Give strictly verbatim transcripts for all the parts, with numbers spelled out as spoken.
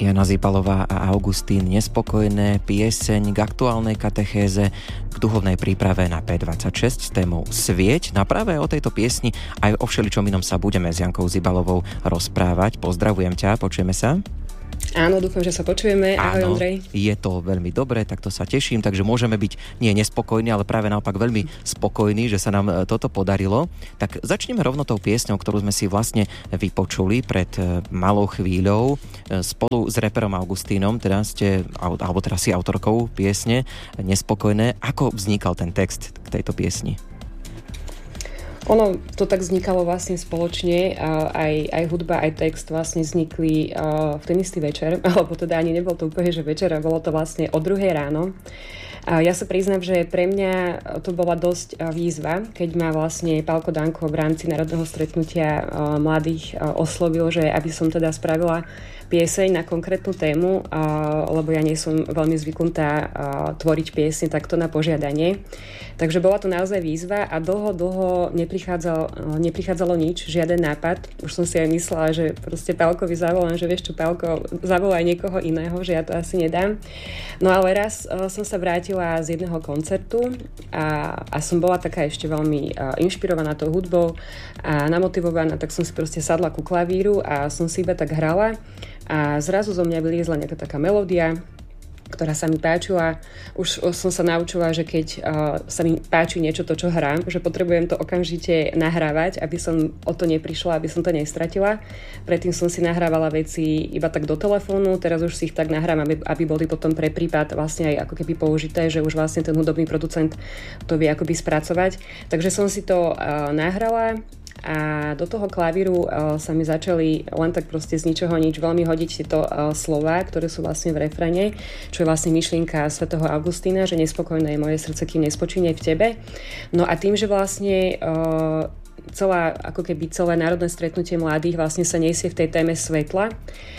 Jana Zibalová a Augustín Nespokojné, pieseň k aktuálnej katechéze, k duchovnej príprave na pé dvadsaťšesť s témou Svieť. Na práve o tejto piesni aj o všeličom inom sa budeme s Jankou Zibalovou rozprávať. Pozdravujem ťa, počujeme sa. Áno, dúfam, že sa počujeme. Ahoj, Áno, Ondrej. je to veľmi dobré, tak to sa teším, takže môžeme byť nie nespokojní, ale práve naopak veľmi spokojní, že sa nám toto podarilo. Tak začneme rovno tou piesňou, ktorú sme si vlastne vypočuli pred malou chvíľou spolu s reperom Augustínom, teda ste, alebo teda si autorkou piesne Nespokojné. Ako vznikal ten text k tejto piesni? Ono to tak vznikalo vlastne spoločne, aj, aj hudba, aj text vlastne vznikli v ten istý večer, alebo teda ani nebol to úplne, že večer, bolo to vlastne o druhej ráno. Ja sa priznám, že pre mňa to bola dosť výzva, keď ma vlastne Pálko Danko v rámci národného stretnutia mladých oslovil, že aby som teda spravila pieseň na konkrétnu tému, lebo ja nie som veľmi zvyknutá tvoriť piesne takto na požiadanie. Takže bola to naozaj výzva a dlho, dlho neprichádzalo, neprichádzalo nič, žiaden nápad. Už som si aj myslela, že proste Pálkovi zavolám, že vieš čo, Pálko, zavolaj niekoho iného, že ja to asi nedám. No ale raz som sa vrátila z jedného koncertu a, a som bola taká ešte veľmi inšpirovaná tou hudbou a namotivovaná, tak som si proste sadla ku klavíru a som si iba tak hrala. A zrazu zo mňa vyliezla nejaká taká melódia, ktorá sa mi páčila. Už som sa naučila, že keď uh, sa mi páči niečo to, čo hrám, že potrebujem to okamžite nahrávať, aby som o to neprišla, aby som to nestratila. Predtým som si nahrávala veci iba tak do telefónu, teraz už si ich tak nahrám, aby, aby boli potom pre prípad vlastne aj ako keby použité, že už vlastne ten hudobný producent to vie akoby spracovať. Takže som si to uh, nahrala. A do toho klavíru uh, sa mi začali len tak proste z ničoho nič veľmi hodiť tieto uh, slová, ktoré sú vlastne v refrene, čo je vlastne myšlienka svätého Augustína, že nespokojné je moje srdce, kým nespočíne v tebe. No a tým, že vlastne uh, celá, ako keby celé národné stretnutie mladých vlastne sa nesie v tej téme svetla,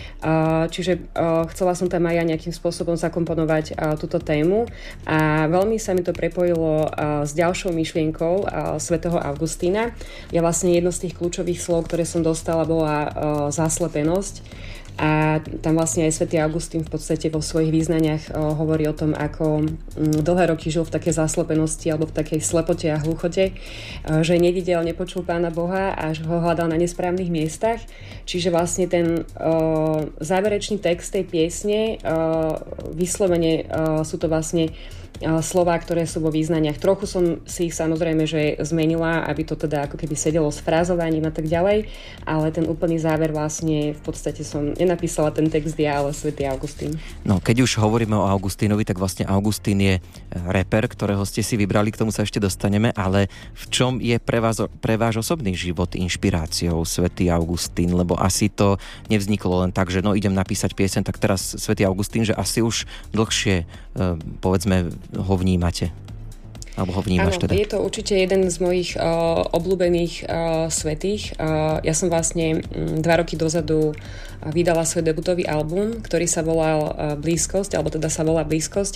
Uh, čiže uh, chcela som tam aj ja nejakým spôsobom zakomponovať uh, túto tému a veľmi sa mi to prepojilo uh, s ďalšou myšlienkou uh, svätého Augustína. Ja vlastne jedno z tých kľúčových slov, ktoré som dostala, bola uh, zaslepenosť. A tam vlastne aj svätý Augustín v podstate vo svojich význaniach uh, hovorí o tom, ako um, dlhé roky žil v takej zaslepenosti alebo v takej slepote a hluchote, uh, že nevidel, nepočul Pána Boha a že ho hľadal na nesprávnych miestach. Čiže vlastne ten uh, záverečný text tej piesne, uh, vyslovene uh, sú to vlastne slová, ktoré sú vo význaniach. Trochu som si ich samozrejme, že zmenila, aby to teda ako keby sedelo s frázovaním a tak ďalej, ale ten úplný záver vlastne v podstate som nenapísala ten text ja, ale svätý Augustín. No, keď už hovoríme o Augustínovi, tak vlastne Augustín je reper, ktorého ste si vybrali, k tomu sa ešte dostaneme, ale v čom je pre vás, pre váš osobný život inšpiráciou svätý Augustín? Lebo asi to nevzniklo len tak, že no idem napísať pieseň, tak teraz svätý Augustín, že asi už dlhšie, povedzme, ho vnímate. Alebo ho vnímaš Áno, teda? Je to určite jeden z mojich uh, obľúbených uh, svätých. Uh, ja som vlastne um, dva roky dozadu vydala svoj debutový album, ktorý sa volal uh, Blízkosť, alebo teda sa volá Blízkosť.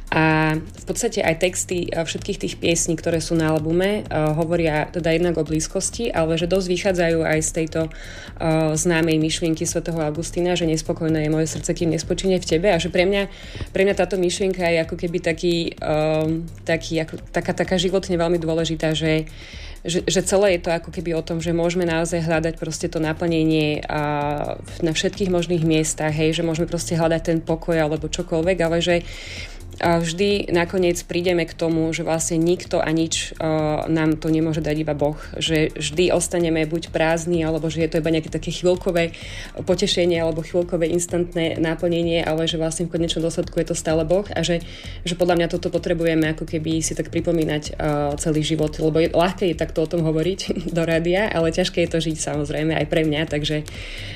A v podstate aj texty uh, všetkých tých piesní, ktoré sú na albume, uh, hovoria teda jednak o blízkosti, ale že dosť vychádzajú aj z tejto uh, známej myšlienky svätého Augustína, že nespokojné je moje srdce, kým nespočíne v tebe. A že pre mňa, pre mňa táto myšlienka je ako keby taký, uh, taký ako taká, taká životne veľmi dôležitá, že, že, že celé je to ako keby o tom, že môžeme naozaj hľadať proste to naplnenie a na všetkých možných miestach, hej, že môžeme proste hľadať ten pokoj alebo čokoľvek, ale že a vždy nakoniec prídeme k tomu, že vlastne nikto a nič uh, nám to nemôže dať iba Boh. Že vždy ostaneme buď prázdni, alebo že je to iba nejaké také chvíľkové potešenie alebo chvíľkové instantné naplnenie, ale že vlastne v konečnom dôsledku je to stále Boh a že, že podľa mňa toto potrebujeme ako keby si tak pripomínať uh, celý život, lebo je, ľahké je takto o tom hovoriť do rádia, ale ťažké je to žiť samozrejme aj pre mňa, takže,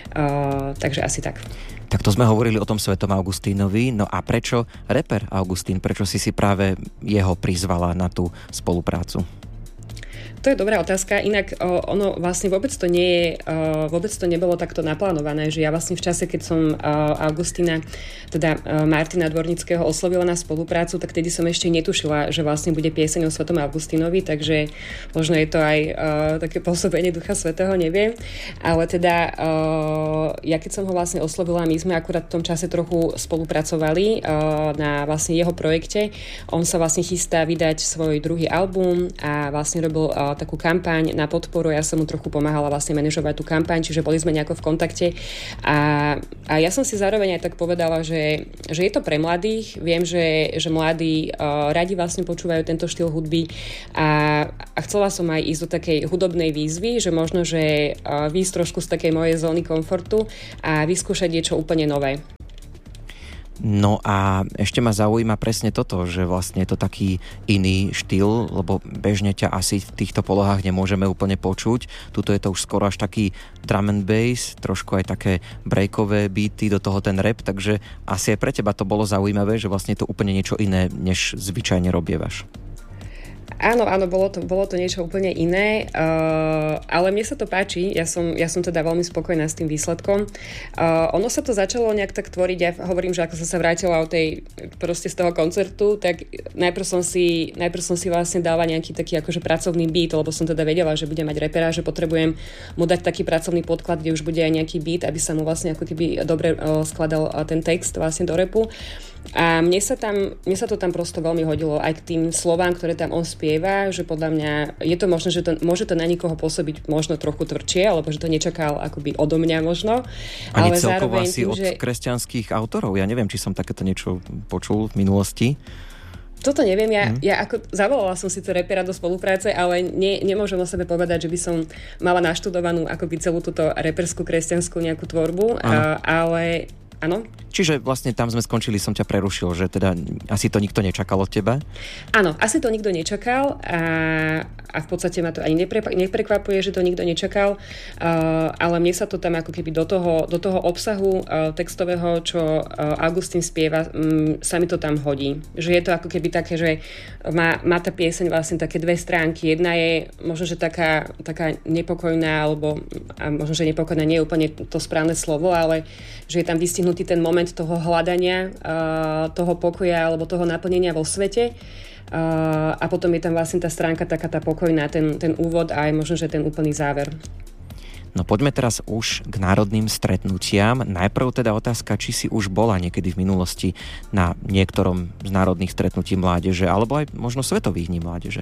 uh, takže asi tak. Tak to sme hovorili o tom svätom Augustínovi. No a prečo reper Augustín? Prečo si si práve jeho prizvala na tú spoluprácu? To je dobrá otázka, inak o, ono vlastne vôbec to nie je, o, vôbec to nebolo takto naplánované, že ja vlastne v čase, keď som o, Augustina, teda o, Martina Dvornického oslovila na spoluprácu, tak tedy som ešte netušila, že vlastne bude pieseň o Svetom Augustinovi, takže možno je to aj o, také pôsobenie Ducha Svätého, neviem, ale teda o, ja keď som ho vlastne oslovila, my sme akurát v tom čase trochu spolupracovali o, na vlastne jeho projekte, on sa vlastne chystá vydať svoj druhý album a vlastne robil o, takú kampaň na podporu, ja som mu trochu pomáhala vlastne manažovať tú kampaň, čiže boli sme nejako v kontakte a, a ja som si zároveň aj tak povedala, že, že je to pre mladých, viem, že, že mladí uh, radi vlastne počúvajú tento štýl hudby a, a chcela som aj ísť do takej hudobnej výzvy, že možno, že uh, výjsť trošku z takej mojej zóny komfortu a vyskúšať niečo úplne nové. No a ešte ma zaujíma presne toto, že vlastne je to taký iný štýl, lebo bežne ťa asi v týchto polohách nemôžeme úplne počuť. Tuto je to už skoro až taký drum and bass, trošku aj také breakové beaty, do toho ten rap, takže asi aj pre teba to bolo zaujímavé, že vlastne je to úplne niečo iné, než zvyčajne robievaš. Áno, áno, bolo to, bolo to niečo úplne iné, uh, ale mne sa to páči, ja som, ja som teda veľmi spokojná s tým výsledkom. Uh, ono sa to začalo nejak tak tvoriť, ja hovorím, že ako som sa vrátila od tej, proste z toho koncertu, tak najprv som si, najprv som si vlastne dala nejaký taký akože pracovný beat, lebo som teda vedela, že budem mať repera, že potrebujem mu dať taký pracovný podklad, kde už bude aj nejaký beat, aby sa mu vlastne ako keby dobre uh, skladal uh, ten text vlastne do rapu. A mne sa, tam, mne sa to tam prosto veľmi hodilo aj k tým slovám, ktoré tam on spieva, že podľa mňa je to možno, že to, môže to na nikoho pôsobiť možno trochu tvrdšie, alebo že to nečakal akoby odo mňa možno. Ani ale celkovo asi tým, od že... kresťanských autorov. Ja neviem, či som takéto niečo počul v minulosti. Toto neviem, ja, mm. ja ako zavolala som síce repera do spolupráce, ale nie, nemôžem o sebe povedať, že by som mala naštudovanú akoby celú túto reperskú kresťanskú nejakú tvorbu, a, ale áno. Čiže vlastne tam sme skončili, som ťa prerušil, že teda asi to nikto nečakal od teba? Áno, asi to nikto nečakal a, a v podstate ma to ani nepre, neprekvapuje, že to nikto nečakal, uh, ale mne sa to tam ako keby do toho, do toho obsahu uh, textového, čo uh, Augustín spieva, um, sa mi to tam hodí. Že je to ako keby také, že má, má tá pieseň vlastne také dve stránky. Jedna je možno, že taká, taká nepokojná, alebo a možno, že nepokojná nie je úplne to správne slovo, ale že je tam vystihnutý ten moment toho hľadania, uh, toho pokoja alebo toho naplnenia vo svete. Uh, a potom je tam vlastne tá stránka taká tá pokojná, ten, ten úvod a aj možno, že ten úplný záver. No poďme teraz už k národným stretnutiam. Najprv teda otázka, či si už bola niekedy v minulosti na niektorom z národných stretnutí mládeže, alebo aj možno svetových dní mládeže.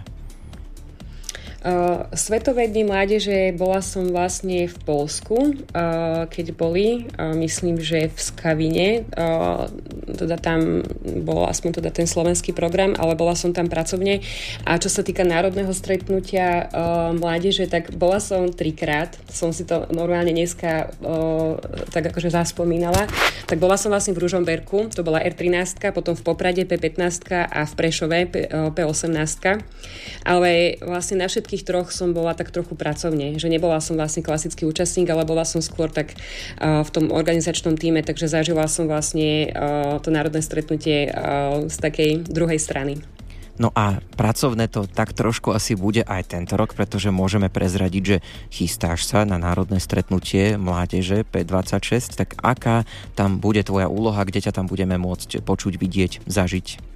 Uh, Svetové dni mládeže bola som vlastne v Poľsku, uh, keď boli, uh, myslím, že v Skavine, uh, teda tam bol aspoň teda ten slovenský program, ale bola som tam pracovne. A čo sa týka národného stretnutia uh, mládeže, tak bola som trikrát, som si to normálne dneska uh, tak akože zaspomínala. Tak bola som vlastne v Ružomberku, to bola er trinásť, potom v Poprade pé pätnásť a v Prešove pé osemnásť. Ale vlastne na všetkých troch som bola tak trochu pracovne, že nebola som vlastne klasický účastník, ale bola som skôr tak uh, v tom organizačnom týme, takže zažila som vlastne uh, to národné stretnutie uh, z takej druhej strany. No a pracovné to tak trošku asi bude aj tento rok, pretože môžeme prezradiť, že chystáš sa na národné stretnutie mládeže pé dvadsaťšesť, tak aká tam bude tvoja úloha, kde ťa tam budeme môcť počuť, vidieť, zažiť?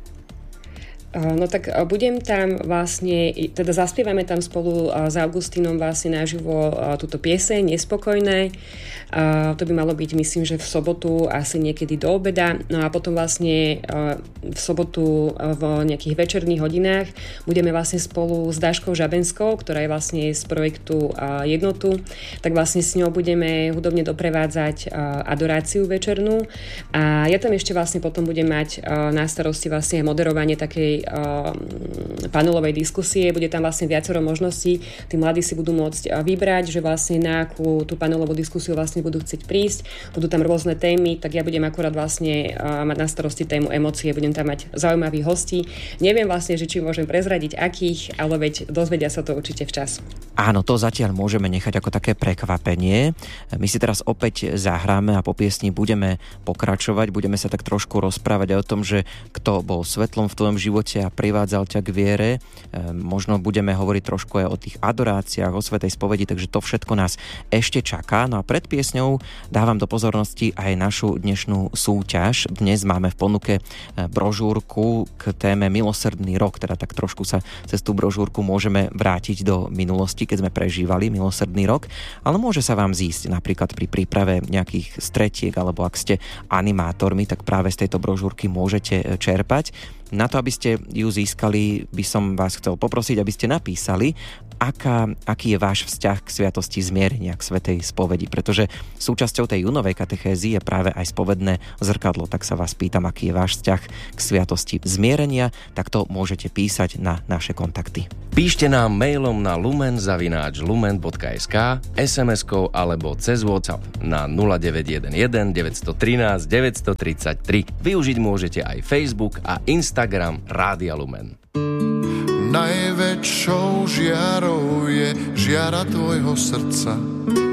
No tak budem tam vlastne, teda zaspievame tam spolu s Augustínom vlastne naživo túto pieseň Nespokojné. To by malo byť, myslím, že v sobotu asi niekedy do obeda. No a potom vlastne v sobotu v nejakých večerných hodinách budeme vlastne spolu s Dáškou Žabenskou, ktorá je vlastne z projektu Jednotu, tak vlastne s ňou budeme hudobne doprevádzať adoráciu večernú. A ja tam ešte vlastne potom budem mať na starosti vlastne moderovanie takej panelovej diskusie. Bude tam vlastne viacero možností. Tí mladí si budú môcť vybrať, že vlastne na akú tú panelovú diskusiu vlastne budú chcieť prísť. Budú tam rôzne témy, tak ja budem akurát vlastne mať na starosti tému emócie. Budem tam mať zaujímavých hostí. Neviem vlastne, že či môžem prezradiť akých, ale veď dozvedia sa to určite včas. Áno, to zatiaľ môžeme nechať ako také prekvapenie. My si teraz opäť zahráme a po piesni budeme pokračovať, budeme sa tak trošku rozprávať o tom, že kto bol svetlom v tvojom živote a privádzal ťa k viere. Možno budeme hovoriť trošku aj o tých adoráciách, o svätej spovedi, takže to všetko nás ešte čaká. No a pred piesňou dávam do pozornosti aj našu dnešnú súťaž. Dnes máme v ponuke brožúrku k téme Milosrdný rok, teda tak trošku sa cez tú brožúrku môžeme vrátiť do minulosti, keď sme prežívali milosrdný rok, ale môže sa vám zísť napríklad pri príprave nejakých stretiek, alebo ak ste animátormi, tak práve z tejto brožúrky môžete čerpať. Na to, aby ste ju získali, by som vás chcel poprosiť, aby ste napísali, aká, aký je váš vzťah k sviatosti zmierenia, k svätej spovedi, pretože súčasťou tej júnovej katechézy je práve aj spovedné zrkadlo. Tak sa vás pýtam, aký je váš vzťah k sviatosti zmierenia, tak to môžete písať na naše kontakty. Píšte nám mailom na lumen zavináč lumen bodka es ká, es em eskou alebo cez WhatsApp na nula deväť jeden jeden deväť jedna tri deväť tri tri. Využiť môžete aj Facebook a Instagram Rádia Lumen. Najväčšou žiarou je žiara tvojho srdca.